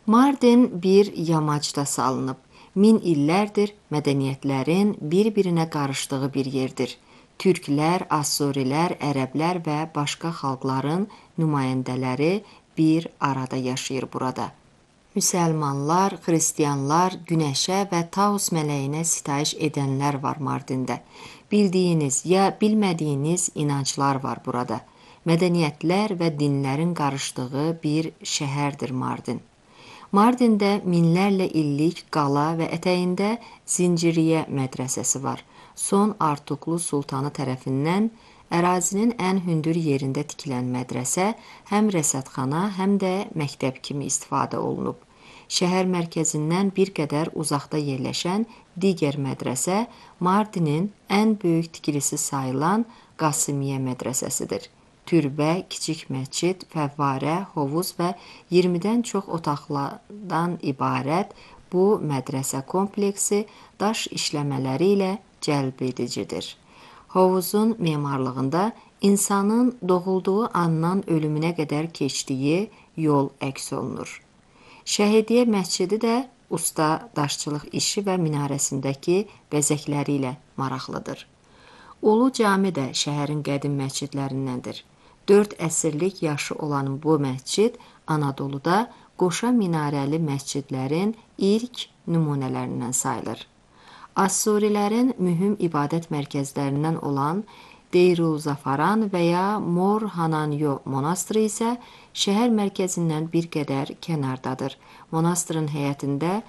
Mardin bir yamacda salınıb. Min illərdir mədəniyyətlərin bir-birinə qarışdığı bir yerdir. Türklər, Assurilər, Ərəblər və başqa xalqların nümayəndələri bir arada yaşayır burada. Müsəlmanlar, xristianlar, günəşə və Taus mələyinə sitayiş edənlər var Mardində. Bildiyiniz ya bilmədiyiniz inanclar var burada. Mədəniyyətlər və dinlərin qarışdığı bir şəhərdir Mardin. Mardində minlərlə illik qala və ətəyində Zinciriyə mədrəsəsi var. Son Artuklu Sultanı tərəfindən ərazinin ən hündür yerində tikilən mədrəsə həm rəsədxana, həm də məktəb kimi istifadə olunub. Şəhər mərkəzindən bir qədər uzaqda yerləşən digər mədrəsə Mardinin ən böyük tikilisi sayılan Qasimiyə mədrəsəsidir. Türbə, kiçik məscid, fəvvarə, hovuz və 20-dən çox otaqlardan ibarət bu mədrəsə kompleksi daş işləmələri ilə cəlbedicidir. Hovuzun memarlığında insanın doğulduğu andan ölümünə qədər keçdiyi yol əks olunur. Şəhidiyyə məscidi də usta daşçılıq işi və minarəsindəki bəzəkləri ilə maraqlıdır. Ulu Cami də şəhərin qədim məscidlərindəndir. 4 əsrlik yaşı olan bu məscid Anadoluda qoşa minarəli məscidlərin ilk nümunələrindən sayılır. Assurilərin mühüm ibadət mərkəzlərindən olan Deyrul-Zafaran və ya Mor Hananyo monastırı isə şəhər mərkəzindən bir qədər kənardadır. Monastırın həyətində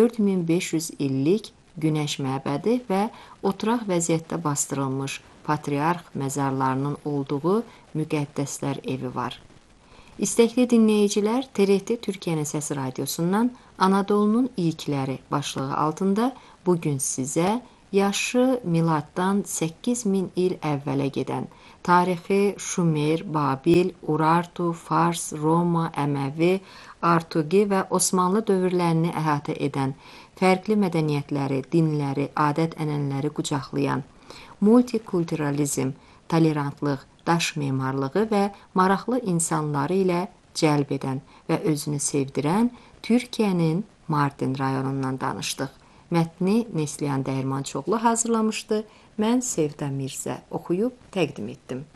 4500 illik Günəş məbədi və oturaq vəziyyətdə bastırılmış patriarx məzarlarının olduğu müqəddəslər evi var. İstəkli dinləyicilər TRT Türkiyənin Səsi Radiosundan Anadolunun ilkləri başlığı altında bugün sizə yaşı miladdan 8000 il əvvələ gedən tarixi Şumer, Babil, Urartu, Fars, Roma, Əməvi, Artuqi və Osmanlı dövrlərini əhatə edən, fərqli mədəniyyətləri, dinləri, adət-ənənələri qucaqlayan, multikulturalizm, tolerantlıq, daş memarlığı və maraqlı insanları ilə cəlb edən və özünü sevdirən Türkiyənin Mardin rayonundan danışdıq. Mətni Neslihan Dəyirmançoğlu hazırlamışdı. Mən Sevda Mirzə oxuyub təqdim etdim.